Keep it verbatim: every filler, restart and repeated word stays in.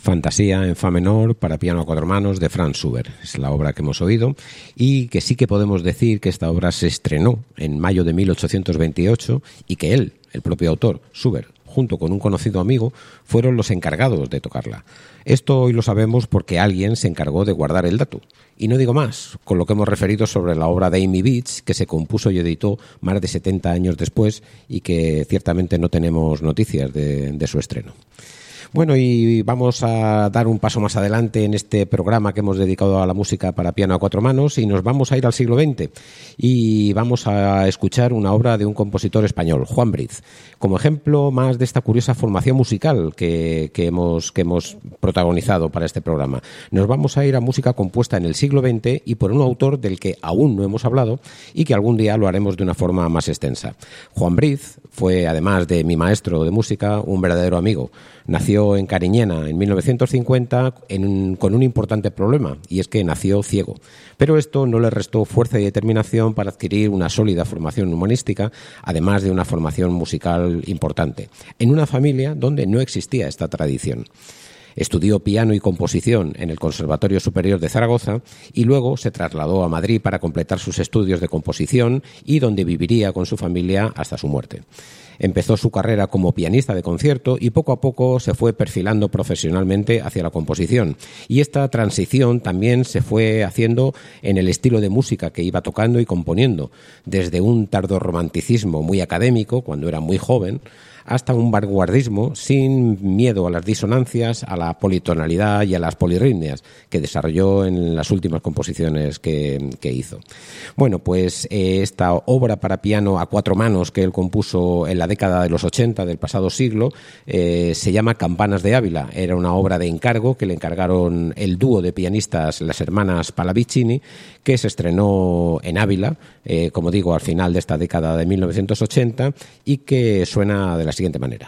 Fantasía en fa menor para piano a cuatro manos de Franz Schubert. Es la obra que hemos oído y que sí que podemos decir que esta obra se estrenó en mayo de mil ochocientos veintiocho y que él, el propio autor, Schubert, junto con un conocido amigo, fueron los encargados de tocarla. Esto hoy lo sabemos porque alguien se encargó de guardar el dato. Y no digo más, con lo que hemos referido sobre la obra de Amy Beach, que se compuso y editó más de setenta años después y que ciertamente no tenemos noticias de, de su estreno. Bueno, y vamos a dar un paso más adelante en este programa que hemos dedicado a la música para piano a cuatro manos y nos vamos a ir al siglo veinte y vamos a escuchar una obra de un compositor español, Juan Briz, como ejemplo más de esta curiosa formación musical que, que, hemos, que hemos protagonizado para este programa. Nos vamos a ir a música compuesta en el siglo veinte y por un autor del que aún no hemos hablado y que algún día lo haremos de una forma más extensa. Juan Briz fue, además de mi maestro de música, un verdadero amigo. Nació en Cariñena en mil novecientos cincuenta en un, con un importante problema, y es que nació ciego. Pero esto no le restó fuerza y determinación para adquirir una sólida formación humanística, además de una formación musical importante, en una familia donde no existía esta tradición. Estudió piano y composición en el Conservatorio Superior de Zaragoza y luego se trasladó a Madrid para completar sus estudios de composición y donde viviría con su familia hasta su muerte. Empezó su carrera como pianista de concierto y poco a poco se fue perfilando profesionalmente hacia la composición. Y esta transición también se fue haciendo en el estilo de música que iba tocando y componiendo, desde un tardorromanticismo muy académico, cuando era muy joven, hasta un vanguardismo sin miedo a las disonancias, a la politonalidad y a las polirritmias que desarrolló en las últimas composiciones que, que hizo. Bueno, pues eh, esta obra para piano a cuatro manos que él compuso en la década de los ochenta del pasado siglo eh, se llama Campanas de Ávila. Era una obra de encargo que le encargaron el dúo de pianistas, las hermanas Pallavicini, que se estrenó en Ávila, eh, como digo, al final de esta década de mil novecientos ochenta y que suena de la siguiente manera.